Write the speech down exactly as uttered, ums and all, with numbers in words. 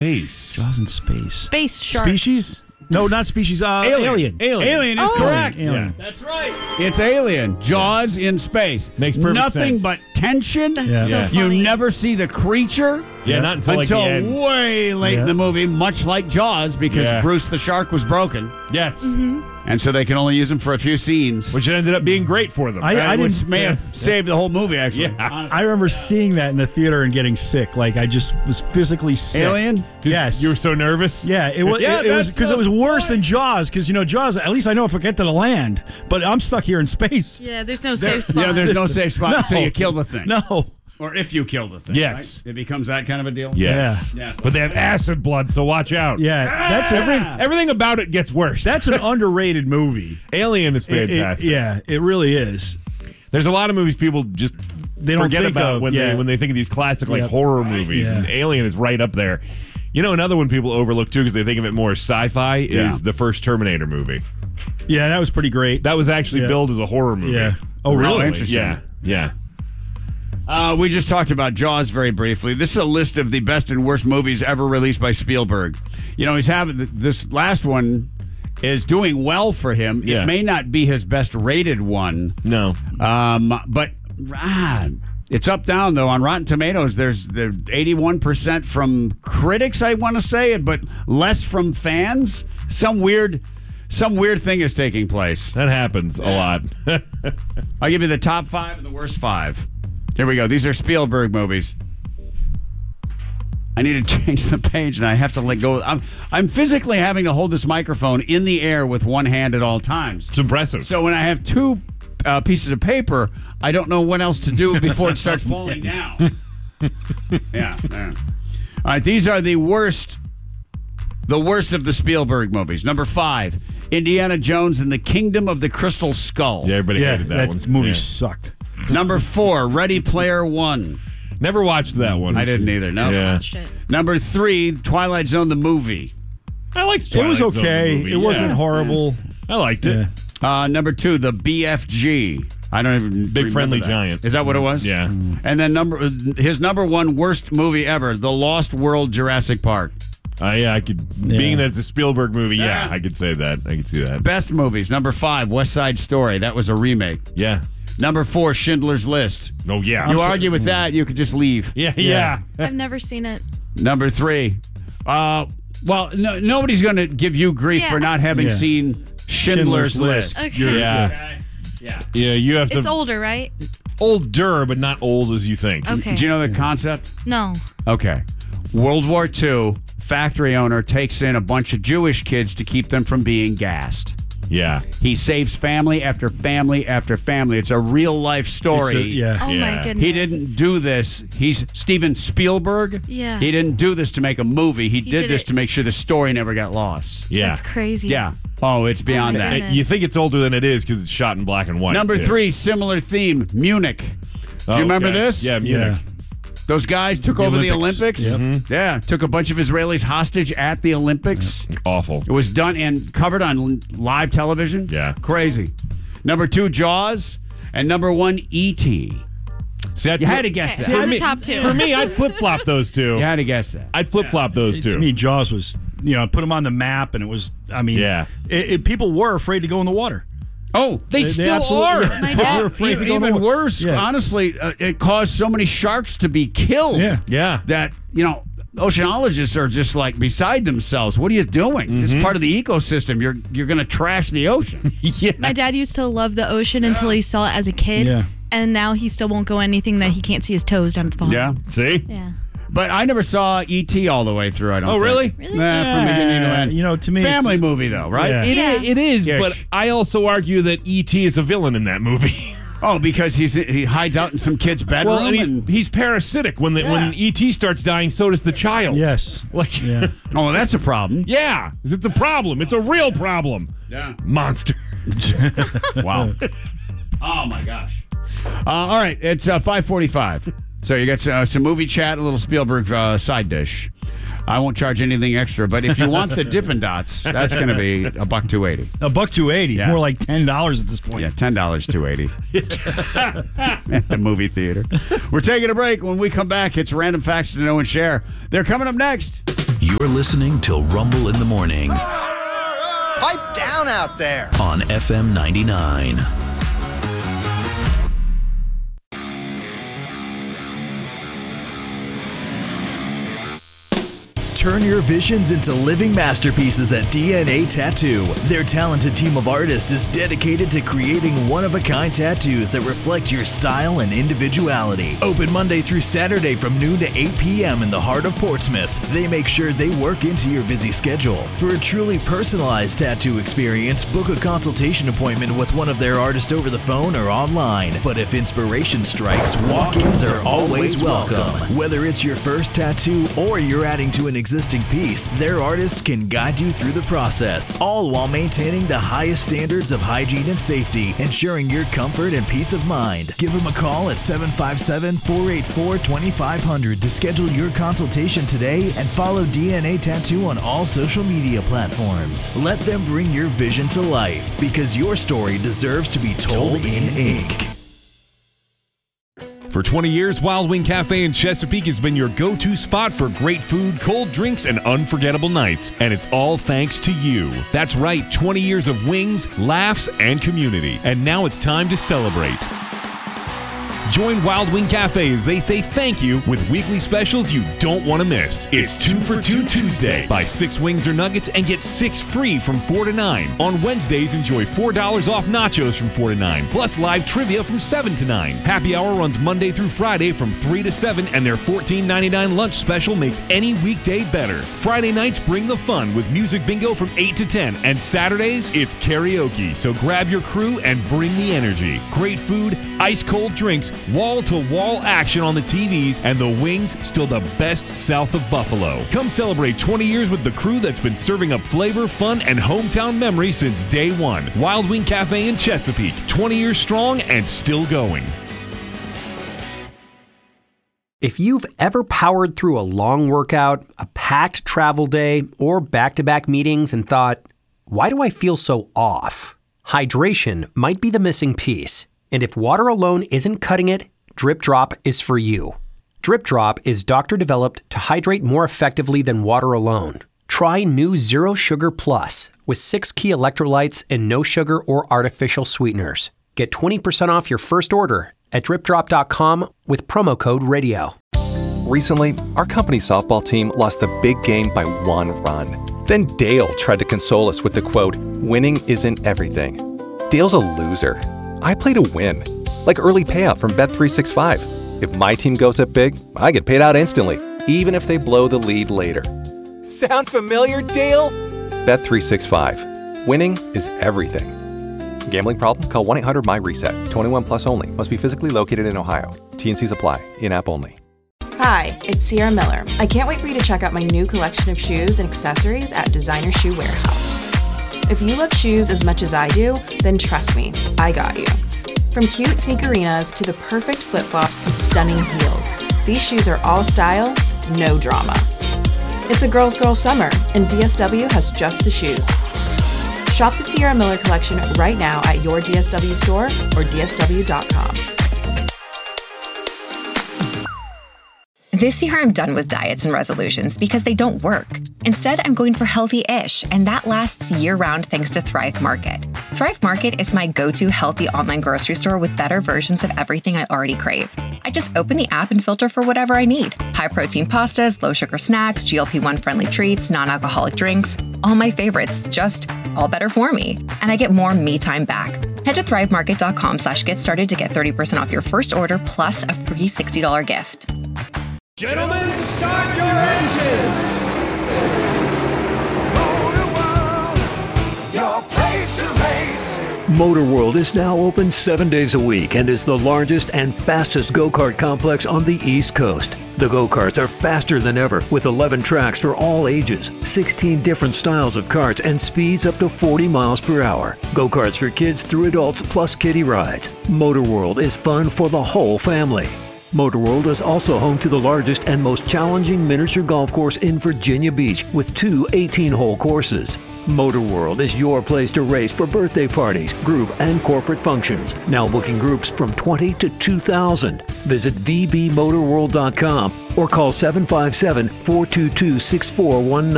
Space. Jaws in space. Space shark. Species? No, not species. Uh, Alien. alien. Alien. Alien is Oh. correct. Alien. That's right. It's Alien. Jaws in space. Makes perfect Nothing sense. but tension. That's Yeah. so Yeah. funny. You never see the creature Yeah, not until, like, until the end. way late Yeah. in the movie, much like Jaws, because Yeah. Bruce the shark was broken. Yes. And so they can only use him for a few scenes. Which ended up being great for them. I- Uh, which didn't- may have yeah. saved the whole movie, actually. Yeah. Honestly. I remember seeing that in the theater and getting sick. Like, I just was physically sick. Alien? 'Cause Yes. You were so nervous? Yeah, it was. Yeah, it, it was that's because so it was worse funny. than Jaws. Because you know Jaws. At least I know if I get to the land, but I'm stuck here in space. Yeah, there's no safe spot. Yeah, there's no safe spot No. until you kill the thing. No. Or if you kill the thing. Yes. right? It becomes that kind of a deal? Yes. Yeah. Yes. But they have acid blood, so watch out. Yeah, that's every. Everything about it gets worse. That's an underrated movie. Alien is It- it- fantastic. yeah, it really is. There's a lot of movies people just They don't forget think about of, when yeah. they when they think of these classic like Yep. horror movies, Yeah. and Alien is right up there. You know, another one people overlook too because they think of it more as sci-fi Yeah. is the first Terminator movie. Yeah, that was pretty great. That was actually Yeah. billed as a horror movie. Yeah. Oh, really? Interesting. Yeah, yeah. Uh, we just talked about Jaws very briefly. This is a list of the best and worst movies ever released by Spielberg. You know, he's having this last one is doing well for him. Yeah. It may not be his best rated one, No. um, but ah, it's up down though on Rotten Tomatoes. There's the eighty-one percent from critics, I want to say, but less from fans. Some weird, some weird thing is taking place. That happens a lot. I'll give you the top five and the worst five. Here we go. These are Spielberg movies. I need to change the page, and I have to let go. I'm, I'm physically having to hold this microphone in the air with one hand at all times. It's impressive. So when I have two uh, pieces of paper, I don't know what else to do before it starts falling down. Yeah. yeah. All right. These are the worst, the worst of the Spielberg movies. Number five, Indiana Jones and the Kingdom of the Crystal Skull. yeah, everybody yeah, hated that, that one. movie Yeah. sucked. Number four, Ready Player One. Never watched that one. I didn't either. No. Yeah. Watched it. Number three, Twilight Zone the movie. I liked It Twilight was Zone, the okay. movie. It wasn't Yeah. horrible. I liked it. Yeah. Uh, number two, the B F G. I don't even Big remember Friendly that. Giant. Is that what it was? Yeah. And then number his number one worst movie ever, The Lost World Jurassic Park. Uh, yeah, I could. Yeah. Being that it's a Spielberg movie, yeah, Yeah. I could say that. I could see that. Best movies. Number five, West Side Story. That was a remake. Yeah. Number four, Schindler's List. Oh yeah. You I'm so- argue with that, you could just leave. Yeah, yeah. I've never seen it. Number three, uh, well, no, nobody's going to give you grief Yeah. for not having Yeah. seen Schindler's, Schindler's List. List. Okay. Yeah. Yeah. Yeah, you have to. It's older, right? older, but not old as you think. Okay. Do you know the concept? No. Okay. World War Two, factory owner takes in a bunch of Jewish kids to keep them from being gassed. Yeah. He saves family after family after family. It's a real life story. It's a- yeah. Oh Yeah. my goodness. He didn't do this. He's Steven Spielberg. Yeah. He didn't do this to make a movie. He, did, did this it- to make sure the story never got lost. Yeah. That's crazy. Yeah. Oh, it's beyond my that. goodness. It- you think it's older than it is because it's shot in black and white. Number too. three, similar theme, Munich. Do Oh, you remember okay. this? Yeah, Munich. Those guys took The over the Olympics. Olympics. Yep. Yeah. Took a bunch of Israelis hostage at the Olympics. Awful. It was done and covered on live television. Yeah. Crazy. Number two, Jaws. And number one, E T See, I'd You flip- had to guess Okay, that. so For the me- top two. For me, I'd flip flop those two. You had to guess that. I'd flip flop those two. To me, Jaws was, you know, put them on the map, and it was, I mean, Yeah. it, it, people were afraid to go in the water. Oh, They They- they still absolutely- are. yeah. My They dad- were afraid to even go in the even water. worse, Yeah. honestly, uh, it caused so many sharks to be killed. Yeah. Yeah. That, you know, oceanologists are just like beside themselves. What are you doing? Mm-hmm. It's part of the ecosystem. You're you're going to trash the ocean. yeah. My dad used to love the ocean until he saw it as a kid. Yeah. And now he still won't go anything that he can't see his toes down at the bottom. Yeah. See? Yeah. But I never saw E T all the way through. I don't Oh, think. really? Really? Nah, from beginning to Yeah, end. you know, to me, Family it's- movie, though, right? Yeah. It Yeah. is, it is Yes. but I also argue that E T is a villain in that movie. Oh, because he's he hides out in some kid's bedroom. Well, and he's, and- he's parasitic. When the, when Yeah. E T starts dying, so does the child. Yes. Like, Yeah. oh, that's a problem. yeah, it's a problem. It's a real problem. Yeah. Monster. Wow. Oh my gosh. Uh, all right, it's uh, five forty-five. So you got uh, some movie chat, a little Spielberg uh, side dish. I won't charge anything extra, but if you want the Dippin' Dots, that's going to be a buck two eighty. A buck two eighty, Yeah. more like ten dollars at this point. Yeah, ten dollars two eighty at the movie theater. We're taking a break. When we come back, it's random facts to know and share. They're coming up next. You're listening to Rumble in the Morning Pipe down out there. on F M ninety-nine. Turn your visions into living masterpieces at D N A Tattoo. Their talented team of artists is dedicated to creating one-of-a-kind tattoos that reflect your style and individuality. Open Monday through Saturday from noon to eight p.m. in the heart of Portsmouth. They make sure they work into your busy schedule. For a truly personalized tattoo experience, book a consultation appointment with one of their artists over the phone or online. But if inspiration strikes, walk-ins are always welcome. Whether it's your first tattoo or you're adding to an existing piece, their artists can guide you through the process, all while maintaining the highest standards of hygiene and safety, ensuring your comfort and peace of mind. Give them a call at seven five seven, four eight four, two five zero zero to schedule your consultation today and follow D N A Tattoo on all social media platforms. Let them bring your vision to life, because your story deserves to be told in ink. For twenty years, Wild Wing Cafe in Chesapeake has been your go-to spot for great food, cold drinks, and unforgettable nights. And it's all thanks to you. That's right, twenty years of wings, laughs, and community. And now it's time to celebrate. Join Wild Wing Cafe as they say thank you with weekly specials you don't want to miss. It's two for two Tuesday. Buy six wings or nuggets and get six free from four to nine. On Wednesdays, enjoy four dollars off nachos from four to nine, plus live trivia from seven to nine. Happy Hour runs Monday through Friday from three to seven, and their fourteen ninety-nine lunch special makes any weekday better. Friday nights bring the fun with music bingo from eight to ten, and Saturdays, it's karaoke. So grab your crew and bring the energy. Great food, ice-cold drinks, wall-to-wall action on the T Vs, and the wings still the best south of Buffalo. Come celebrate twenty years with the crew that's been serving up flavor, fun, and hometown memories since day one. Wild Wing Cafe in Chesapeake, twenty years strong and still going. If you've ever powered through a long workout, a packed travel day, or back-to-back meetings and thought, why do I feel so off? Hydration might be the missing piece. And if water alone isn't cutting it, Drip Drop is for you. Drip Drop is doctor-developed to hydrate more effectively than water alone. Try new Zero Sugar Plus with six key electrolytes and no sugar or artificial sweeteners. Get twenty percent off your first order at drip drop dot com with promo code radio. Recently, our company softball team lost the big game by one run. Then Dale tried to console us with the quote, "Winning isn't everything." Dale's a loser. I play to win, like early payout from Bet three sixty-five. If my team goes up big, I get paid out instantly, even if they blow the lead later. Sound familiar, Dale? Bet three sixty-five. Winning is everything. Gambling problem? Call one eight hundred my reset. twenty-one plus only. Must be physically located in Ohio. T and C's apply. In-app only. Hi, it's Sierra Miller. I can't wait for you to check out my new collection of shoes and accessories at Designer Shoe Warehouse. If you love shoes as much as I do, then trust me, I got you. From cute sneakerinas to the perfect flip-flops to stunning heels, these shoes are all style, no drama. It's a girl's girl summer, and D S W has just the shoes. Shop the Sierra Miller collection right now at your D S W store or D S W dot com. This year, I'm done with diets and resolutions because they don't work. Instead, I'm going for healthy-ish, and that lasts year-round thanks to Thrive Market. Thrive Market is my go-to healthy online grocery store with better versions of everything I already crave. I just open the app and filter for whatever I need. High-protein pastas, low-sugar snacks, G L P one friendly treats, non-alcoholic drinks, all my favorites, just all better for me. And I get more me time back. Head to thrive market dot com slash get started to get thirty percent off your first order plus a free sixty dollars gift. Gentlemen, start your engines! Motor World, your place to race. Motor World is now open seven days a week and is the largest and fastest go-kart complex on the East Coast. The go-karts are faster than ever with eleven tracks for all ages, sixteen different styles of karts, and speeds up to forty miles per hour. Go-karts for kids through adults plus kiddie rides. Motor World is fun for the whole family. Motor World is also home to the largest and most challenging miniature golf course in Virginia Beach with two eighteen-hole courses. Motor World is your place to race for birthday parties, group, and corporate functions. Now booking groups from twenty to two thousand. Visit v b motor world dot com or call seven five seven, four two two, six four one nine.